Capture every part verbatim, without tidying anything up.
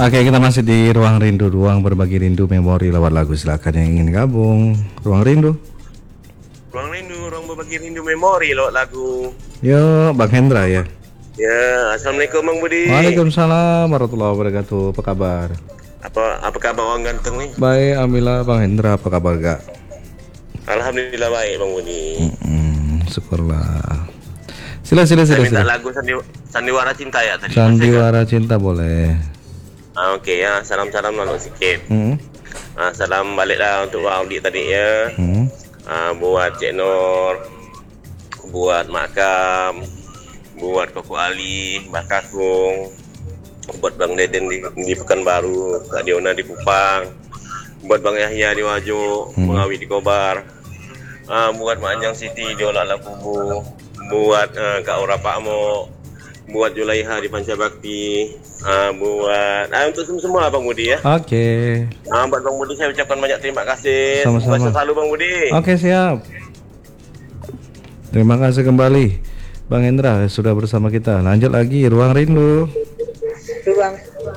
Oke, kita masih di Ruang Rindu, ruang berbagi rindu memori lewat lagu. Silakan yang ingin gabung. Ruang Rindu. Ruang Rindu, ruang berbagi rindu memori lewat lagu. Yo, Bang Hendra ya. Ya, Assalamualaikum Bang Budi. Waalaikumsalam warahmatullahi wabarakatuh. Apa kabar? Apa apa kabar orang ganteng nih? Baik, alhamdulillah. Bang Hendra, apa kabar gak? Alhamdulillah baik Bang Budi. Mm-mm, syukurlah. Sila sila sila. Saya minta sila. lagu sandi, Sandiwara Cinta ya tadi. Sandiwara Cinta boleh. Ah, Okey ya, salam-salam lalu sikit. Hmm. Ah, salam baliklah untuk Wang Audi tadi ya. Hmm. Ah, buat Cik Nur, buat Mak Kam, buat Koko Ali, Mbak Kakung, buat Bang Deden di, di Pekanbaru, Kak Diona di Kupang, buat Bang Yahya di Wajo, Hmm. Bang Awi di Kobar, ah, buat Mak Anjang Siti di Olak Lakubu, buat ah, Kak Ora Pak Mo, buat Julaiha di Pancabakti, ah, buat ah, untuk semua Bang Budi ya. Oke. Ah, buat Bang Budi saya ucapkan banyak terima kasih. Sama-sama. Semoga selalu Bang Budi. Oke, siap. Terima kasih kembali Bang Hendra sudah bersama kita. Lanjut lagi Ruang Rindu. Ruang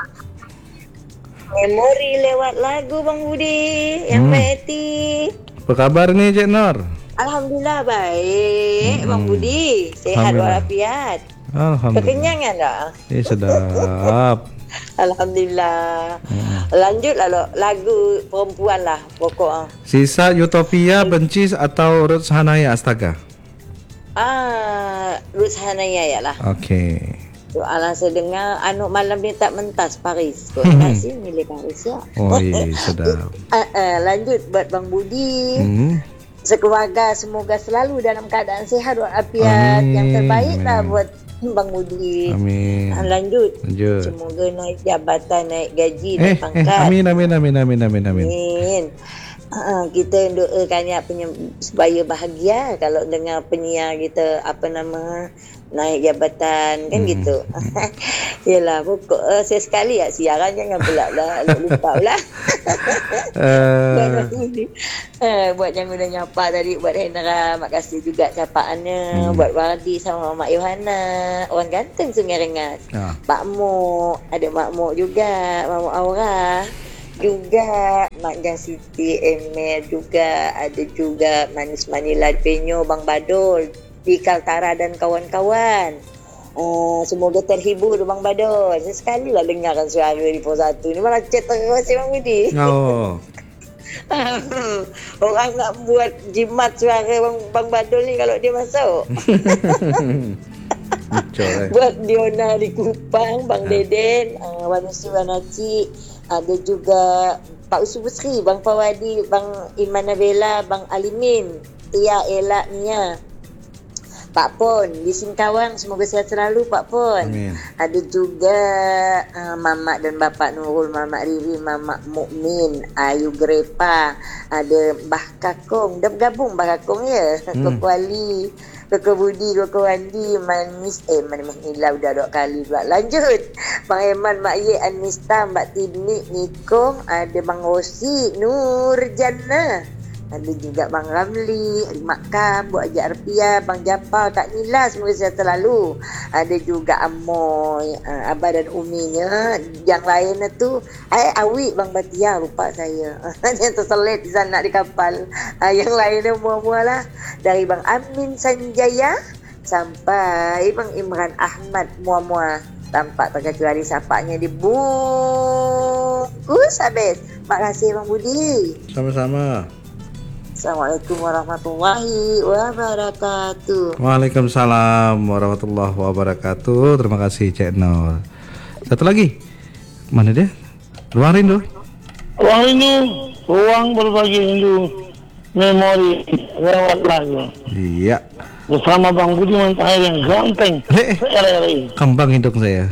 memori lewat lagu Bang Budi yang Hmm. Betty. Apa kabar nih Cik Nur? Alhamdulillah baik Hmm. Bang Budi, sehat Alhamdulillah. walafiat. Alhamdulillah. Kekenyangan tak? Eh, sedap. Alhamdulillah. Hmm. Lanjut lah lagu perempuan lah pokok. Sisa Utopia, Bencis atau Ruth Hanaya Astaga? Ah, Ruth Hanaya ya lah. Oke. Soalan saya dengar anu malam ni tak mentas Paris. Kau nasi milik Paris ya. Oh iya, sedap. Ah, ah, lanjut buat Bang Budi. Hmm. Sekeluarga semoga selalu dalam keadaan sehat walafiat. Amin, Yang terbaik lah amin. buat Bang Budi. Amin. Ah, lanjut. Lanjut. Semoga naik jabatan, naik gaji, Eh, naik eh, pangkat. amin, amin, amin, amin, amin, amin. Amin. Uh, kita doakannya penye- supaya bahagia kalau dengar penyiar kita apa nama naik jabatan kan Hmm. gitu. Yalah pokok uh, saya sekali ya siaran jangan pula lah lupa pula. Eh, Uh, buat yang udah nyapa tadi buat Hendra, makasih juga capaannya. Hmm. Buat Wardi sama Mak Yohana, orang ganteng Sungai Rengas. ah. Pak Mo, ada Mak Mo juga, Mak Mo Aura juga, Mak Jang Siti Emel juga, ada juga Manis Manila Penyo, Bang Badul, di Kaltara dan kawan-kawan. Uh, semoga terhibur Bang Badul. Saya sekali lah dengarkan suara di Pos satu ni malah chat terus Bang Budi. Oh. Orang nak buat jimat suara Bang, Bang Badul ni kalau dia masuk. Lucu eh. Buat Diona di Kupang, Bang Ha. Deden, uh, Wanusi Wanaci, ada juga Pak Usu Besri, Bang Fawadi, Bang Iman Nabela, Bang Alimin, Tia Ella Nia, Pak Pon di Singkawang, semoga sehat selalu Pak Pon. Amin. Ada juga uh, Mamak dan Bapak Nurul, Mamak Riri, Mamak Mukmin, Ayu Grepa, ada Mbah Kakung, dah bergabung Mbah Kakung ya. Hmm. Koko Ali, Koko Budi, Koko Wandi, Manis eh Manis Nila udah dua kali pula. Lanjut. Bang Eman, Mak Ye, Anista, Mbak Tini, Nikong, ada Bang Rosi, Nur Jannah. Ada juga Bang Ramli, Mak Kam, Buat Haji Arpia, Bang Japar, Kak Nila, semoga sehat selalu. Ada juga Amoy, uh, Abah dan Uminya. Yang lainnya tu, eh, Awi, Bang Batia, lupa saya. Yang terselit di sana di kapal. Uh, yang lainnya mua-mua lah. Dari Bang Amin Sanjaya sampai Bang Imran Ahmad, mua-mua. Tampak terkecuali sapanya dibungkus habis. Terima kasih Bang Budi. Sama-sama. Assalamualaikum warahmatullahi wabarakatuh. Waalaikumsalam warahmatullahi wabarakatuh. Terima kasih Cik Nur. Satu lagi. Mana dia? Ruang Rindu. Ruang rindu, ruang berbagi rindu, memori lewat lagu. Iya. Bersama Bang Budi Mantahir yang ganteng. Eh, Sekali-kali. kembang hidung saya.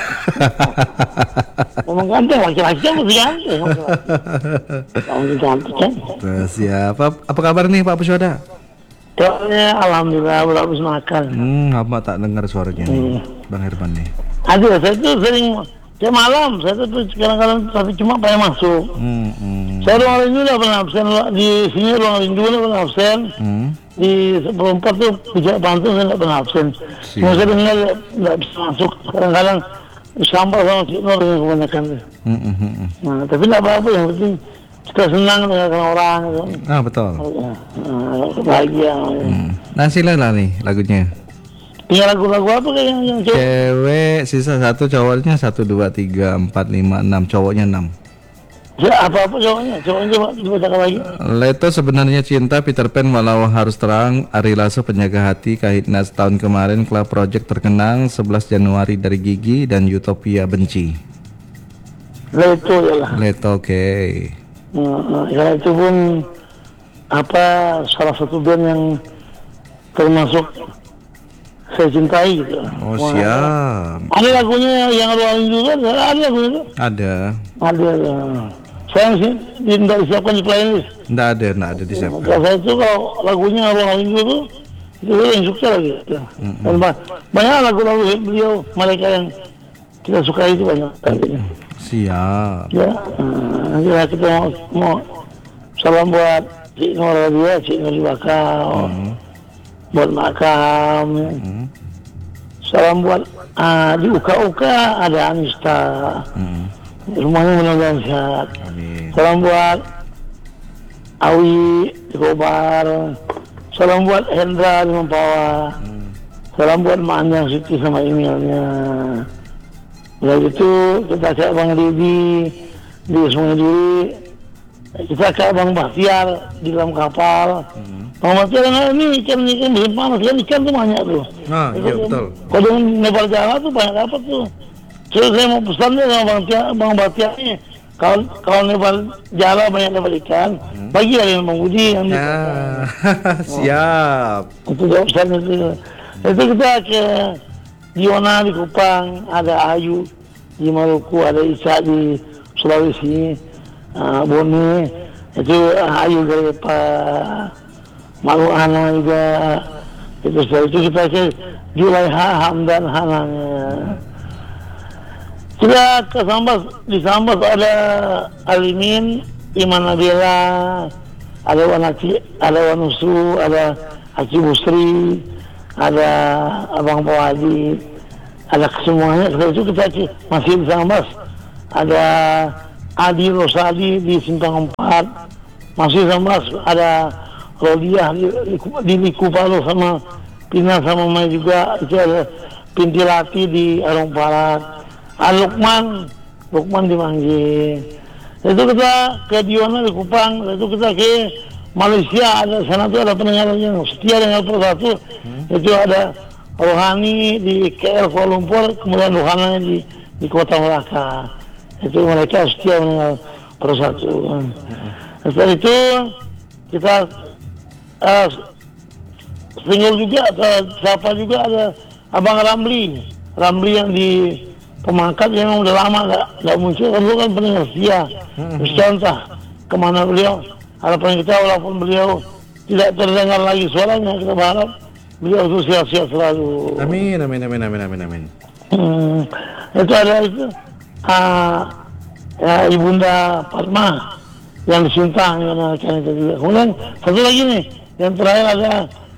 Memang ganteng, laki-laki kan mesti ganteng. Kamu ganteng kan? Terus ya, apa, apa kabar nih Pak Pusyoda? Soalnya alhamdulillah belum habis makan. Hmm, apa tak dengar suaranya nih, Hmm. Bang Herman nih. Aduh, saya tuh sering, saya malam, saya tuh kadang-kadang tapi cuma pengen masuk. Hmm, hmm. Saya ruang rindu udah pernah absen, di sini ruang rindu udah pernah absen. Hmm. Di seperempat tuh pijak pantun saya nggak pernah absen. Siap. Cuma saya dengar nggak bisa masuk. Kadang-kadang sampah sama Cik Nur yang kebanyakan. Hmm, hmm, hmm, hmm. Nah, tapi tidak apa-apa, yang penting kita senang dengan orang gitu. Ah betul. Nah, bahagia. Hmm. Nah silalah nih lagunya. Tinggal lagu-lagu apa kayak yang, yang cewek? Cewek sisa satu, cowoknya satu dua tiga empat lima enam, cowoknya enam. Ya, apa-apa cowoknya, cowoknya coba dibacakan lagi. Leto sebenarnya cinta, Peter Pan walau harus terang, Ari Lasso penjaga hati, Kahitna setahun kemarin, Club Project terkenang, sebelas Januari dari Gigi, dan Utopia benci. Leto ya lah. Leto oke. Okay. Nah, ya itu pun apa salah satu band yang termasuk saya cintai gitu. Oh Wah, siap. ada lagunya yang ruangin juga, ada lagunya itu. Ada. Ada ya. Saya sih tidak disiapkan di playlist. Nggak ada, nggak ada Kalau disiapkan. saya itu kalau lagunya ruangin dulu itu saya yang suka lagi. Ya. Mm-mm. Dan ba- banyak lagu-lagu beliau mereka yang kita suka itu banyak. Siap. Ya, nanti lah kita mau, mau salam buat Cik Nur dia, Cik Nur Bakau, Hmm. buat Makam. Hmm. Salam buat ah, di Uka-Uka ada Anista, Hmm. semuanya mudah-mudahan sehat. Amin. Salam buat Awi di Kobar, salam buat Hendra di Mempawah, Hmm. salam buat Manyang Siti sama emailnya. Udah gitu kita cek Bang Didi di Sungai Duri, kita cek Bang Bahtiar di dalam kapal. Hmm. Bang Bahtiar nah, ini ikan ikan musim panas kan, ikan tuh banyak tuh. Ah iya betul. Kalau dengan lebar jalan tuh banyak apa tuh. Jadi saya mau pesan deh sama Bang Bahtiar, Bang Bahtiar nih. Kalau kalau lebar jalan banyak lebar ikan, Hmm. bagi dari Bang Budi yang di Ah, siap. itu jauh pesan itu. Itu kita ke Diona di Kupang, ada Ayu di Maluku, ada Isa di Sulawesi, uh, Bone, itu uh, Ayu dari Pak Maluana juga. Itu setelah itu kita ke Julaiha Hamdan Hananya. Kita ke Sambas, di Sambas ada Alimin, Iman Nabila, ada Wanaci, ada Wanusu, ada Haji Busri, ada Abang Pawadi, ada semuanya. Setelah itu kita masih di Sambas, ada Adi Rosadi di Simpang Empat, masih di Sambas, ada Rodiah di, di, di Likupalo sama Pina sama Mai juga, itu ada Pintilati di Arung Barat, ada Lukman, Lukman di Manggi. Itu kita ke Diona di Kupang, itu kita ke Malaysia, ada sana tuh ada pendengar yang setia dengan persatu. Hmm. Itu ada Rohani di K L Kuala Lumpur, kemudian Rohani di di Kota Melaka. Itu mereka setia dengan persatu. Hmm. Setelah itu kita uh, single juga atau siapa juga ada Abang Ramli, Ramli yang di Pemangkat yang udah lama nggak nggak muncul, kan kan pendengar setia. Sekian entah kemana beliau. Harapan kita walaupun beliau tidak terdengar lagi suaranya, kita berharap beliau itu sehat-sehat selalu. Amin, amin, amin, amin, amin, amin. Hmm, itu ada itu uh, ya, Ibunda Fatma yang di Sintang yang akan itu juga. Kemudian satu lagi nih yang terakhir ada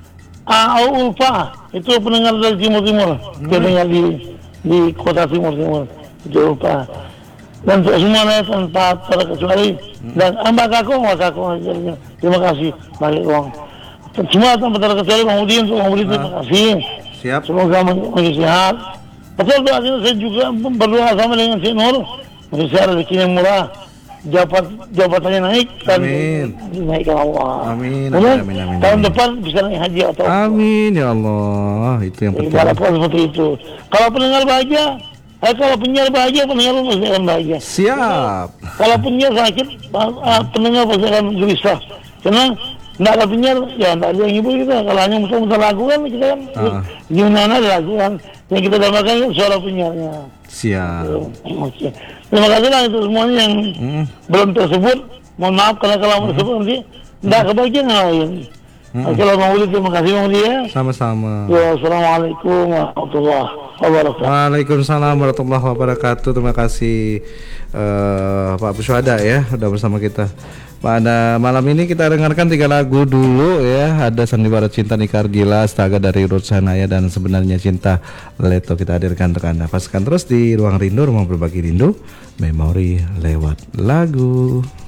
uh, Ulfa, itu pendengar dari Timur Timur, hmm. pendengar di di kota Timur Timur itu Ulfa. Dan untuk semuanya tanpa terkecuali hmm. dan Mbak Kakong, Mbak Kakong, terima kasih balik uang. Semua tanpa terkecuali Bang Udin, untuk Bang Udin terima kasih. Siap. Semoga masih sehat. Betul tuh, akhirnya saya juga berdoa sama dengan Cik Nur, masih sehat, rezekinya murah, jabat jabatannya naik dan dinaikkan Allah. Amin. Kemudian Amin, amin, tahun amin. depan bisa naik haji atau Amin ya Allah, itu yang penting. Harapan seperti itu. Kalau pendengar bahagia, eh, kalau penyiar bahagia, pendengar pasti akan bahagia. Siap. Kalau penyiar sakit, uh, pendengar pasti akan gelisah. Karena tidak ada penyiar, ya tidak ada yang hibur kita. Kalau hanya muter-muter lagu kan, kita kan Ah. gimana ada lagu kan. Yang kita dapatkan kan suara penyiarnya. Siap. Oke. Terima kasih lah itu semuanya yang Hmm. belum tersebut. Mohon maaf karena kalau mau tersebut nanti tidak kebagian yang lain. Hmm. Kalau mau Uli, terima kasih Bang Uli ya. Sama-sama. Ya, Assalamualaikum warahmatullahi wabarakatuh. Waalaikumsalam warahmatullahi wabarakatuh. Terima kasih eh, Pak Buswada ya, udah bersama kita. Pada malam ini kita dengarkan tiga lagu dulu ya. Ada Sandiwara Cinta Nikar Gila, Astaga dari Ruth Sanaya, dan Sebenarnya Cinta Leto kita hadirkan untuk Anda. Pastikan terus di Ruang Rindu, Ruang Berbagi Rindu, memori lewat lagu.